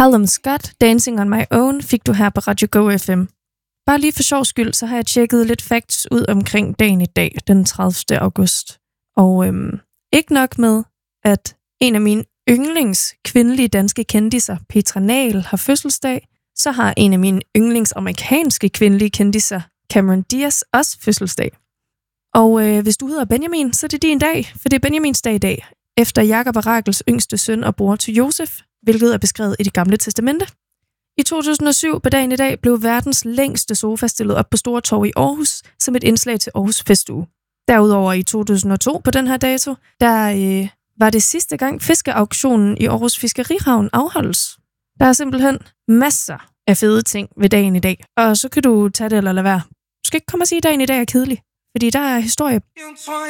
Callum Scott, Dancing on My Own, fik du her på Radio Go FM. Bare lige for sjov skyld, så har jeg tjekket lidt facts ud omkring dagen i dag, den 30. august. Og ikke nok med, at en af mine yndlings kvindelige danske kendisser, Petra Nahl, har fødselsdag, så har en af mine yndlings amerikanske kvindelige kendisser, Cameron Diaz, også fødselsdag. Og hvis du hedder Benjamin, så er det din dag, for det er Benjamins dag i dag, efter Jakob og Rachels yngste søn og bror til Josef, hvilket er beskrevet i Det Gamle Testamente. I 2007 på dagen i dag blev verdens længste sofa stillet op på Store Torv i Aarhus som et indslag til Aarhus Festuge. Derudover i 2002 på den her dato, der var det sidste gang fiskeauktionen i Aarhus Fiskerihavn afholdes. Der er simpelthen masser af fede ting ved dagen i dag, og så kan du tage det eller lade være. Du skal ikke komme og sige, at dagen i dag er kedelig, fordi der er historie.